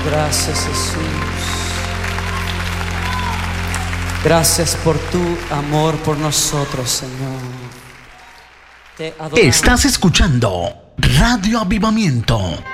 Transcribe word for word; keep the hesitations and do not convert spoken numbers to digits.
Gracias, Jesús. Gracias por tu amor por nosotros, Señor. Te adoramos. Estás escuchando Radio Avivamiento.